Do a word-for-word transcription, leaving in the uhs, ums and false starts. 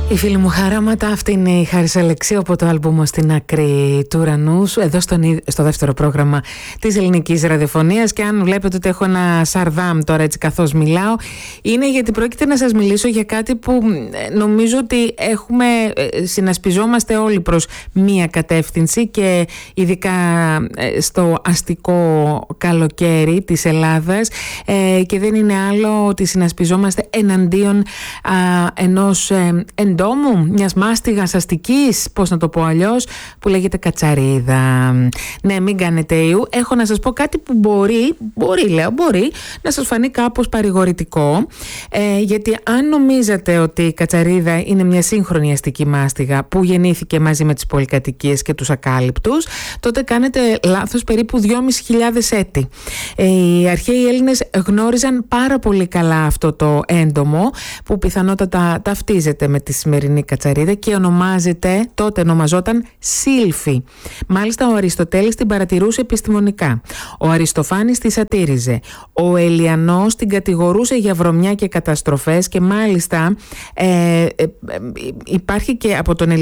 Η φίλη μου χαράματα, αυτή είναι η Χάρης Αλεξίου από το άλμπουμ «Στην άκρη του ουρανού», εδώ στον, στο δεύτερο πρόγραμμα της ελληνικής ραδιοφωνίας. Και αν βλέπετε ότι έχω ένα σαρδάμ τώρα έτσι καθώς μιλάω, είναι γιατί πρόκειται να σας μιλήσω για κάτι που νομίζω ότι έχουμε, συνασπιζόμαστε όλοι προς μία κατεύθυνση, και ειδικά στο αστικό καλοκαίρι της Ελλάδας, ε, και δεν είναι άλλο ότι συνασπιζόμαστε εναντίον α, ενός ε, εντόμου, μιας μάστιγας αστικής, πώς να το πω αλλιώς, που λέγεται κατσαρίδα. Ναι, μην κάνετε ιού. Έχω να σας πω κάτι που μπορεί, μπορεί λέω, μπορεί να σας φανεί κάπως παρηγορητικό, ε, γιατί αν νομίζατε ότι η κατσαρίδα είναι μια σύγχρονη αστική μάστιγα που γεννήθηκε μαζί με τις πολυκατοικίες και τους ακάλυπτους, τότε κάνετε λάθος περίπου δυόμισι χιλιάδες έτη. Ε, οι αρχαίοι Έλληνες γνώριζαν πάρα πολύ καλά αυτό το έντομο, που πιθανότατα ταυτίζεται με τη σημερινή κατσαρίδα και ονομάζεται, τότε ονομαζόταν σύλφη. Μάλιστα ο Αριστοτέλης την παρατηρούσε επιστημονικά. Ο Αριστοφάνης τη σατήριζε. Ο Ελιανός την κατηγορούσε για βρωμιά και καταστροφές, και μάλιστα ε, ε, ε, υπάρχει και από τον